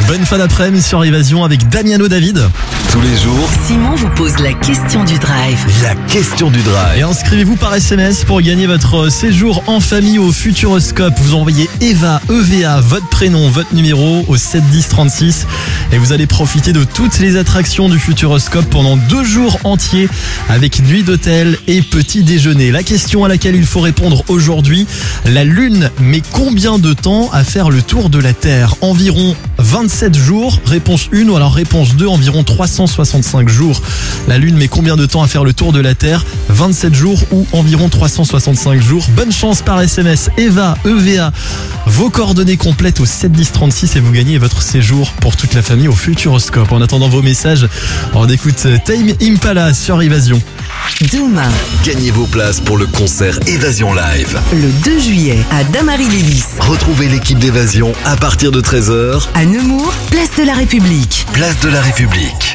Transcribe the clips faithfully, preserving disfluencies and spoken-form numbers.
Bonne fin d'après-midi sur Évasion avec Damiano David. Tous les jours, Simon vous pose la question du drive. la question du drive. Et inscrivez-vous par S M S pour gagner votre séjour en famille au Futuroscope. Vous envoyez Eva, E V A, votre prénom, votre numéro au sept dix trente-six et vous allez profiter de toutes les attractions du Futuroscope pendant deux jours entiers avec nuit d'hôtel et petit déjeuner. La question à laquelle il faut répondre aujourd'hui, la Lune met combien de temps à faire le tour de la Terre? Environ vingt-sept jours, réponse un, ou alors réponse deux, environ trois cent soixante-cinq jours. La Lune met combien de temps à faire le tour de la Terre? vingt-sept jours ou environ trois cent soixante-cinq jours. Bonne chance par S M S, Eva, E V A, vos coordonnées complètes au sept dix trente-six et vous gagnez votre séjour pour toute la famille au Futuroscope. En attendant vos messages, on écoute Tame Impala sur Évasion. Demain, Gagnez vos places pour le concert Évasion Live. le deux juillet, à Damary-Lévis, Retrouvez l'équipe d'Évasion à partir de treize heures, à Nemours, place de la République. place de la République.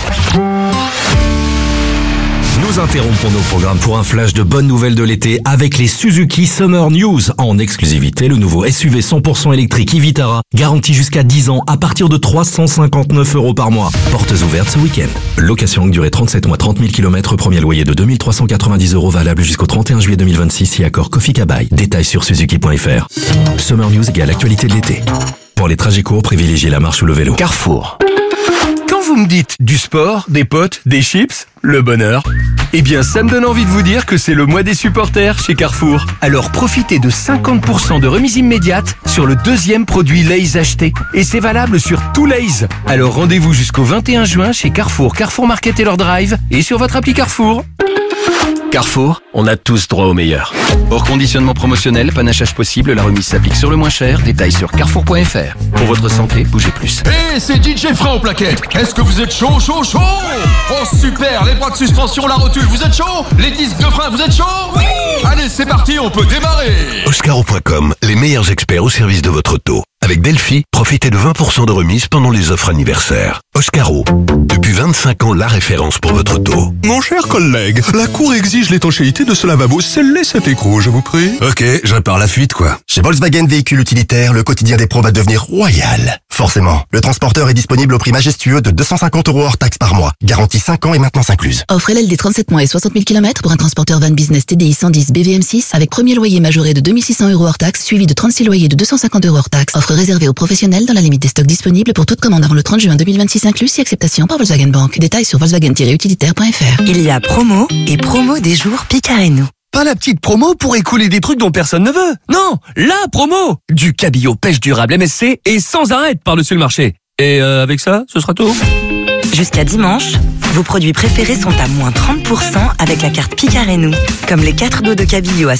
Nous interrompons nos programmes pour un flash de bonnes nouvelles de l'été avec les Suzuki Summer News. En exclusivité, le nouveau S U V cent pour cent électrique e-Vitara, garanti jusqu'à dix ans à partir de trois cent cinquante-neuf euros par mois. Portes ouvertes ce week-end. Location longue durée trente-sept mois, trente mille kilomètres, premier loyer de deux mille trois cent quatre-vingt-dix euros valable jusqu'au trente et un juillet deux mille vingt-six si accord Kofi Kabai. Détails sur suzuki point f r. Summer News égale actualité de l'été. Pour les trajets courts, privilégiez la marche ou le vélo. Carrefour. Quand vous me dites du sport, des potes, des chips, le bonheur, eh bien ça me donne envie de vous dire que c'est le mois des supporters chez Carrefour. Alors profitez de cinquante pour cent de remise immédiate sur le deuxième produit Lay's acheté. Et c'est valable sur tout Lay's. Alors rendez-vous jusqu'au vingt et un juin chez Carrefour, Carrefour Market et leur drive et sur votre appli Carrefour. Carrefour, on a tous droit au meilleur. Hors conditionnement promotionnel, panachage possible, la remise s'applique sur le moins cher. Détails sur carrefour point f r. Pour votre santé, bougez plus. Hé, c'est D J Frein au plaquette. Est-ce que vous êtes chaud, chaud, chaud? Oh super, les bras de suspension, la rotule, vous êtes chaud? Les disques de frein, vous êtes chaud? Oui. Allez, c'est parti, on peut démarrer. Oscaro point com, les meilleurs experts au service de votre auto. Avec Delphi, profitez de vingt pour cent de remise pendant les offres anniversaires. Oscaro, depuis vingt-cinq ans, la référence pour votre auto. Mon cher collègue, la Cour exige l'étanchéité de ce lavabo. Scellez cet écrou, je vous prie. Ok, je pars la fuite, quoi. Chez Volkswagen Véhicules Utilitaires, le quotidien des pros va devenir royal. Forcément, le transporteur est disponible au prix majestueux de deux cent cinquante euros hors taxe par mois. Garantie cinq ans et maintenance incluse. Offre L L D trente-sept mois et soixante mille kilomètres pour un transporteur van business T D I cent dix B V M six avec premier loyer majoré de deux mille six cents euros hors taxe suivi de trente-six loyers de deux cent cinquante euros hors taxe. Offre réservée aux professionnels dans la limite des stocks disponibles pour toute commande avant le trente juin deux mille vingt-six inclus si acceptation par Volkswagen Bank. Détails sur volkswagen tiret utilitaire point f r. Il y a promo et promo des jours Picarenou. Pas la petite promo pour écouler des trucs dont personne ne veut. Non, la promo. Du cabillaud pêche durable M S C et sans arrêt par-dessus le marché. Et euh, avec ça, ce sera tout. Jusqu'à dimanche, vos produits préférés sont à moins trente pour cent avec la carte Picarenou. Comme les quatre dos de cabillaud à